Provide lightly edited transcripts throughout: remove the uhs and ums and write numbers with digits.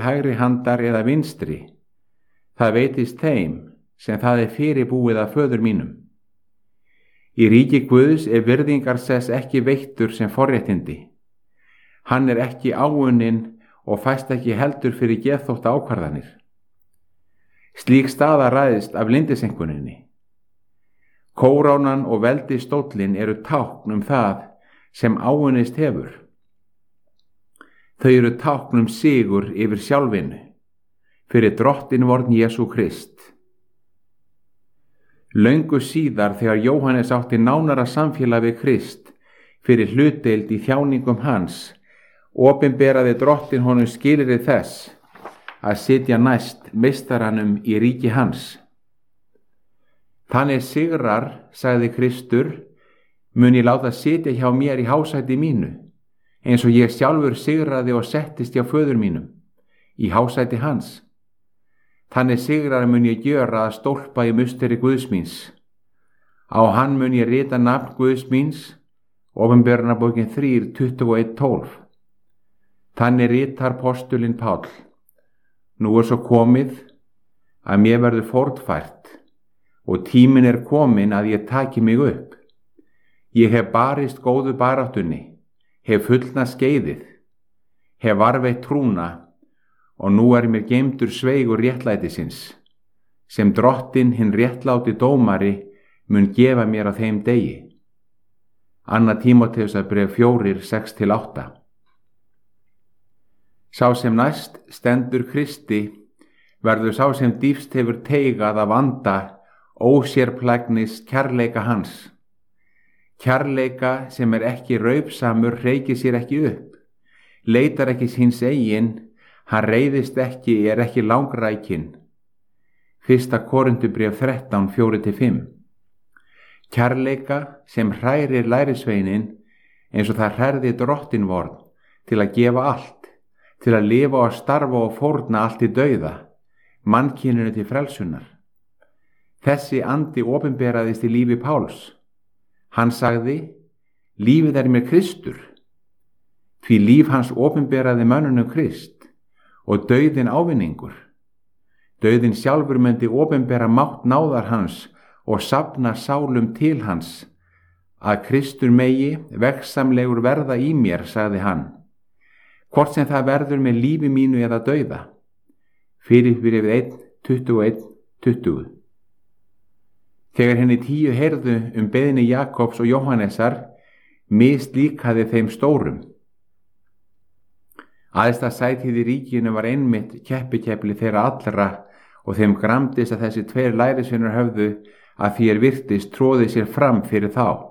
hægri handar eða vinstri, það veitist þeim sem það fyrirbúið af föður mínum. Í ríki Guðs virðingarsess ekki veittur sem forréttindi. Hann ekki áunninn og fæst ekki heldur fyrir geðþótta ákvarðanir. Slík staða ræðist af lyndisenkuninni. Kórónan og veldisstóllinn eru tákn það sem áunnist hefur. Þau eru tákn sigur yfir sjálfinu, fyrir drottinvorn Jesú Krist. Löngu síðar þegar Jóhannes átti nánara samfélag við Krist fyrir hlutdeild í þjáningum hans, opinberaði drottin honum skilyrði þess að sitja næst meistaranum í ríki hans. Þannig sigrar, sagði Kristur, mun ég láta sitja hjá mér í hásæti mínu, eins og ég sjálfur sigraði og settist hjá föður mínum, í hásæti hans. Þannig sigrar mun ég gjöra að stólpa í musteri Guðs míns. Á hann mun ég rita nafn Guðs míns, Opinberunarbókin 3:21-12. Þannig ritar postulinn Páll: Nú svo komið að mér verður fórnfært og tíminn kominn að ég taki mig upp. Ég hef barist góðu baráttunni, hef fullnað skeiðið, hef varveitt trúna og nú mér geymdur sveigur réttlætisins, sem drottin hinn réttláti dómari mun gefa mér á þeim degi. 2. Tímóteusarbréf 4:6-8. Sá sem næst stendur Kristi verður sá sem dýpst hefur teigað af anda ósérplægnis kærleika hans. Kærleika sem ekki raupsamur hreykir sér ekki upp, leitar ekki síns eigin, hann reiðist ekki, ekki langrækinn. 1. Korintubréf 13:4-5. Kærleika sem hrærir lærisveinin eins og það hrærði drottinvorn til að gefa allt, til að lifa og starfa og fórna allt í dauða, mannkyninu til frelsunar. Þessi andi opinberaðist í lífi Páls. Hann sagði: Lífið mér Kristur. Því líf hans opinberaði mönnunum Krist og dauðinn ávinningur. Dauðinn sjálfur myndi opinbera mátt náðar hans og safna sálum til hans, að Kristur megi vegsamlegur verða í mér, sagði hann, hvort sem það verður með lífi mínu eða dauða. Filippíubréf 1:21-20. Þegar henni 10 heyrðu beiðni Jakobs og Jóhannesar, mislíkaði þeim stórum. Æðsta sætið í ríkinu var einmitt keppikefli þeirra allra og þeim gramdist að þessi 2 lærisveinar höfðu að því virtist tróði sér fram fyrir þá.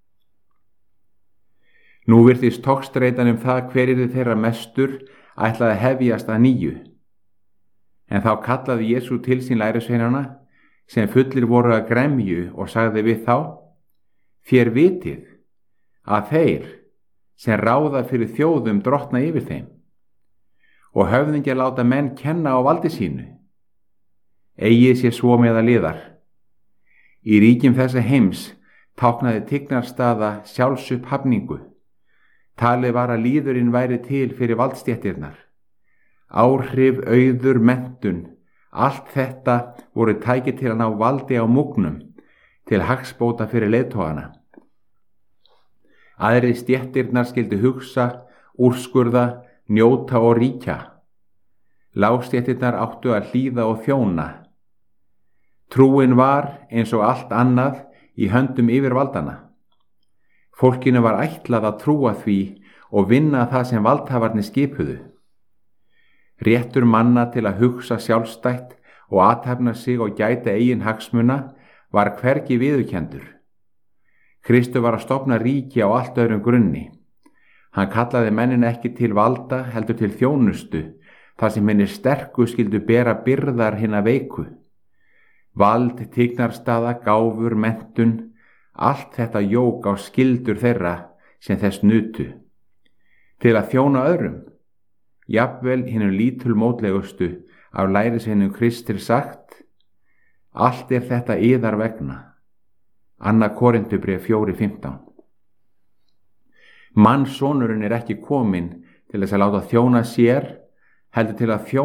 Nú virtist togstreitan það hver yrði þeirra mestur ætlaði að hefjast að nýju. En þá kallaði Jesú til sín lærisveinana sem fullir voru að gremju og sagði við þá: Þér vitið að þeir sem ráða fyrir þjóðum drottna yfir þeim og höfðingjar láta menn kenna á valdi sínu. Eigið sé svo með að liðar. Í ríkjum þessa heims táknaði tignarstaða sjálfsupphafningu. Talið var að líðurinn væri til fyrir valdstéttirnar. Áhrif, auður, menntun, allt þetta voru tæki til að ná valdi á múgnum, til hagsbóta fyrir leiðtogana. Aðri stéttirnar skyldu hugsa, úrskurða, njóta og ríkja. Lágstéttirnar áttu að hlýða og þjóna. Trúin var, eins og allt annað, í höndum yfirvaldana. Fólkinu var ætlað að trúa því og vinna það sem valdhafarnir skipuðu. Réttur manna til að hugsa sjálfstætt og athafna sig og gæta eigin hagsmuna var hvergi viðurkenndur. Kristur var að stofna ríki á allt öðrum grunni. Hann kallaði mennin ekki til valda heldur til þjónustu, þar sem hinir sterku skyldu bera byrðar hinna veiku. Vald, tignarstaða, gáfur, menntun, allt þetta jók á skyldur þeirra sem þess nutu. Til að þjóna öðrum, jafnvel hinum lítulmótlegustu af lærisveinum Kristur sagt: Allt þetta yðar vegna. 2. Korintubréf 4:15. Mannssonurinn ekki kominn til þess að láta þjóna sér, heldur til að þjóna